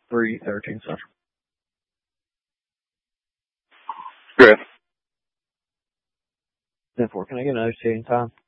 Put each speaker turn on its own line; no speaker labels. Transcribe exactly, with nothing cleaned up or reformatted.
three thirteen Central.
Chris.
ten four. Can I get an O T time?